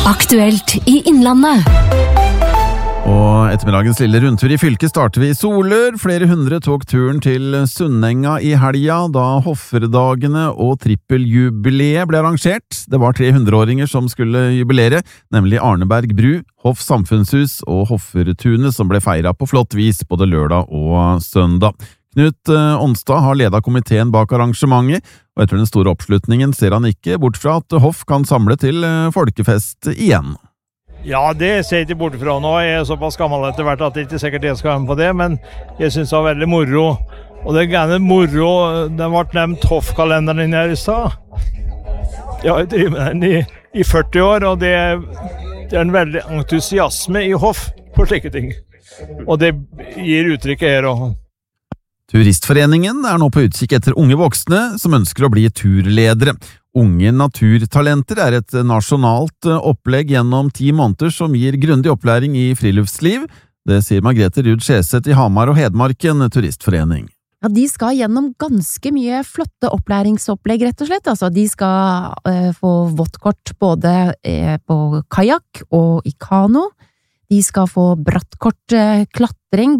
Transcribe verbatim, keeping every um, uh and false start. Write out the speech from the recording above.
Aktuelt i Innlandet. Og ettermiddagens lille rundtur i fylket starter vi i Solør. Flere hundre tok turen til Sunnenga i helga, da Hofferdagene og trippeljubileet ble arrangert. Det var tre hundreåringer som skulle jubilere, nemlig Arneberg bru, Hoff samfunnshus og Hoffertunet, som ble feiret på flott vis både lørdag og søndag. Knut Onstad har ledet komiteen bak arrangementet, og etter den store oppslutningen ser han ikke bort fra at Hoff kan samle til folkefest igjen. Ja, det ser jeg ikke bort fra nå. Jeg er såpass gammel etter hvert at det ikke sikkert jeg skal være med på det, men jeg synes det var veldig moro. Og det er gjerne moro, den ble nevnt Hoff-kalenderen her i stad. Jeg har drivet med den i, i førti år, og det er, det er en veldig entusiasme i Hoff på slike ting. Og det gir uttrykket her også. Turistforeningen er nå på utkikk etter unge voksne som ønsker å bli turledere. Unge naturtalenter er et nasjonalt opplegg gjennom ti måneder som gir grundig opplæring i friluftsliv. Det sier Margrethe Ruud Skjeseth i Hamar og Hedmarken turistforening. Ja, de skal gjennom ganske mye flotte opplæringsopplegg, rett og slett. Altså, de skal uh, få våttkort både uh, på kajak og i kano. De skal få brattkort uh, klatring,